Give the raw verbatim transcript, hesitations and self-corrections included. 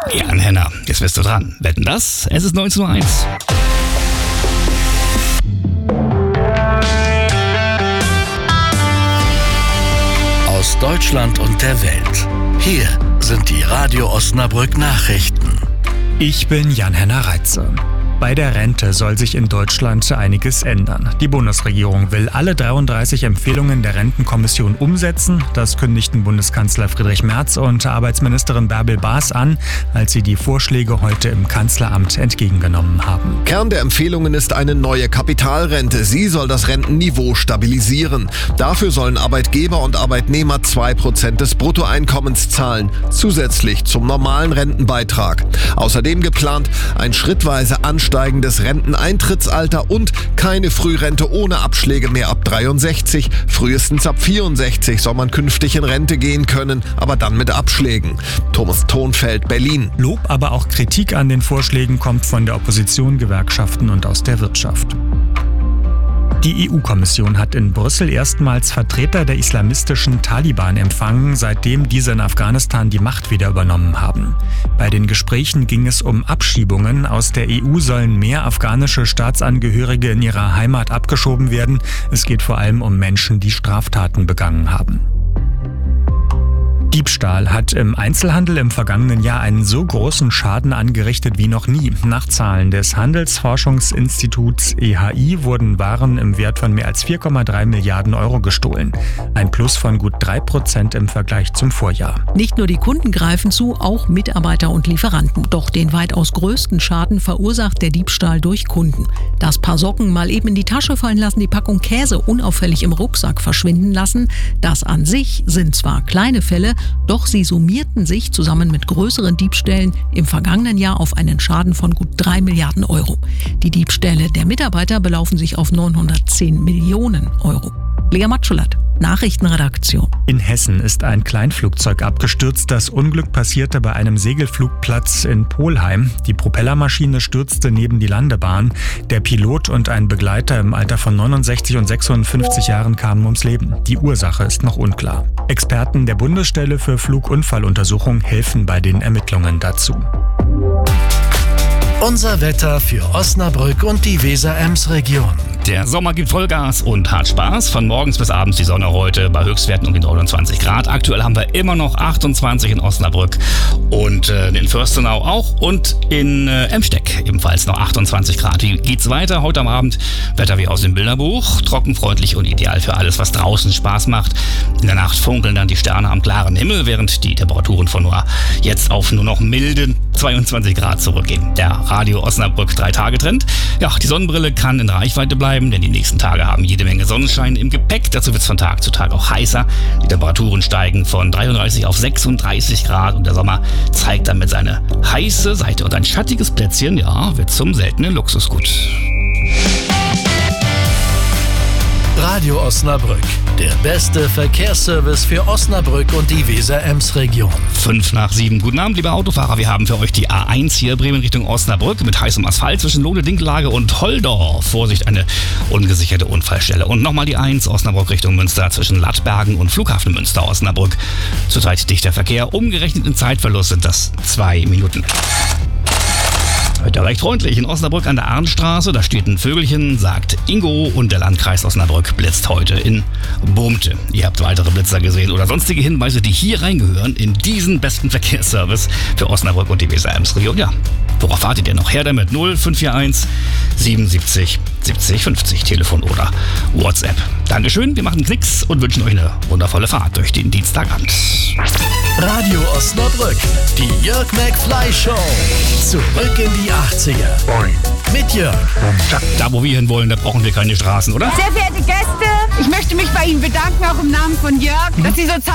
Jan Henner, jetzt bist du dran. Wetten das? Es ist neunzehn Uhr eins. Aus Deutschland und der Welt. Hier sind die Radio Osnabrück Nachrichten. Ich bin Jan Henner Reitze. Bei der Rente soll sich in Deutschland einiges ändern. Die Bundesregierung will alle dreiunddreißig Empfehlungen der Rentenkommission umsetzen. Das kündigten Bundeskanzler Friedrich Merz und Arbeitsministerin Bärbel Baas an, als sie die Vorschläge heute im Kanzleramt entgegengenommen haben. Kern der Empfehlungen ist eine neue Kapitalrente. Sie soll das Rentenniveau stabilisieren. Dafür sollen Arbeitgeber und Arbeitnehmer zwei Prozent des Bruttoeinkommens zahlen, zusätzlich zum normalen Rentenbeitrag. Außerdem geplant ein schrittweise Anstieg steigendes Renteneintrittsalter und keine Frührente ohne Abschläge mehr ab dreiundsechzig. Frühestens ab vierundsechzig soll man künftig in Rente gehen können, aber dann mit Abschlägen. Thomas Thonfeld, Berlin. Lob, aber auch Kritik an den Vorschlägen kommt von der Opposition, Gewerkschaften und aus der Wirtschaft. Die E U-Kommission hat in Brüssel erstmals Vertreter der islamistischen Taliban empfangen, seitdem diese in Afghanistan die Macht wieder übernommen haben. Bei den Gesprächen ging es um Abschiebungen. Aus der E U sollen mehr afghanische Staatsangehörige in ihrer Heimat abgeschoben werden. Es geht vor allem um Menschen, die Straftaten begangen haben. Diebstahl hat im Einzelhandel im vergangenen Jahr einen so großen Schaden angerichtet wie noch nie. Nach Zahlen des Handelsforschungsinstituts E H I wurden Waren im Wert von mehr als vier Komma drei Milliarden Euro gestohlen. Ein Plus von gut drei Prozent im Vergleich zum Vorjahr. Nicht nur die Kunden greifen zu, auch Mitarbeiter und Lieferanten. Doch den weitaus größten Schaden verursacht der Diebstahl durch Kunden. Das Paar Socken mal eben in die Tasche fallen lassen, die Packung Käse unauffällig im Rucksack verschwinden lassen. Das an sich sind zwar kleine Fälle, doch sie summierten sich zusammen mit größeren Diebstählen im vergangenen Jahr auf einen Schaden von gut drei Milliarden Euro. Die Diebstähle der Mitarbeiter belaufen sich auf neunhundertzehn Millionen Euro. Lea Matschulat, Nachrichtenredaktion. In Hessen ist ein Kleinflugzeug abgestürzt. Das Unglück passierte bei einem Segelflugplatz in Polheim. Die Propellermaschine stürzte neben die Landebahn. Der Pilot und ein Begleiter im Alter von neunundsechzig und sechsundfünfzig Jahren kamen ums Leben. Die Ursache ist noch unklar. Experten der Bundesstelle für Flugunfalluntersuchung helfen bei den Ermittlungen dazu. Unser Wetter für Osnabrück und die Weser-Ems-Region. Der Sommer gibt Vollgas und hat Spaß. Von morgens bis abends die Sonne heute bei Höchstwerten um die neunundzwanzig Grad. Aktuell haben wir immer noch achtundzwanzig in Osnabrück und äh, in Fürstenau auch und in äh, Emsteck ebenfalls noch achtundzwanzig Grad. Wie geht's weiter heute am Abend? Wetter wie aus dem Bilderbuch. Trocken, freundlich und ideal für alles, was draußen Spaß macht. In der Nacht funkeln dann die Sterne am klaren Himmel, während die Temperaturen von nur jetzt auf nur noch milde zweiundzwanzig Grad zurückgehen. Der Radio Osnabrück drei Tage Trend. Ja, die Sonnenbrille kann in Reichweite bleiben, denn die nächsten Tage haben jede Menge Sonnenschein im Gepäck. Dazu wird es von Tag zu Tag auch heißer. Die Temperaturen steigen von dreiunddreißig auf sechsunddreißig Grad und der Sommer zeigt damit seine heiße Seite. Und ein schattiges Plätzchen, ja, wird zum seltenen Luxusgut. Radio Osnabrück, der beste Verkehrsservice für Osnabrück und die Weser-Ems-Region. Fünf nach sieben. Guten Abend, liebe Autofahrer. Wir haben für euch die A eins hier, Bremen Richtung Osnabrück, mit heißem Asphalt zwischen Lohne-Dinklage und Holdorf. Vorsicht, eine ungesicherte Unfallstelle. Und nochmal die eins, Osnabrück Richtung Münster, zwischen Lattbergen und Flughafen Münster, Osnabrück. Zurzeit dichter Verkehr. Umgerechnet in Zeitverlust sind das zwei Minuten. Heute recht freundlich in Osnabrück an der Arnstraße. Da steht ein Vögelchen, sagt Ingo, und der Landkreis Osnabrück blitzt heute in Boomte. Ihr habt weitere Blitzer gesehen oder sonstige Hinweise, die hier reingehören in diesen besten Verkehrsservice für Osnabrück und die Weser-Ems-Region. Ja, worauf wartet ihr noch? Her damit null fünf vier eins siebenundsiebzig siebzig fünfzig, Telefon oder WhatsApp. Dankeschön, wir machen Knicks und wünschen euch eine wundervolle Fahrt durch den Dienstagabend. Radio Osnabrück, die Jörg McFly Show. Zurück in die achtziger. Mit Jörg. Da, wo wir hin wollen, da brauchen wir keine Straßen, oder? Sehr verehrte Gäste, ich möchte mich bei Ihnen bedanken, auch im Namen von Jörg, dass Sie so zahlreich